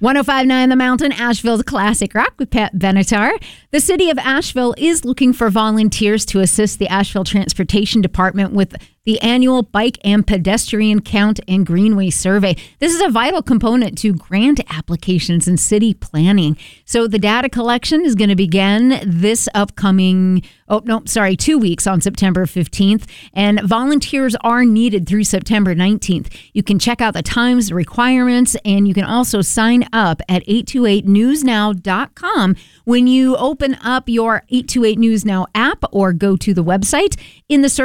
105.9 The Mountain, Asheville's classic rock with Pat Benatar. The city of Asheville is looking for volunteers to assist the Asheville Transportation Department with the annual Bike and Pedestrian Count and Greenway Survey. This is a vital component to grant applications and city planning. So the data collection is going to begin this upcoming, 2 weeks on September 15th. And volunteers are needed through September 19th. You can check out the times, the requirements, and you can also sign up at 828newsnow.com. When you open up your 828 News Now app or go to the website, in the search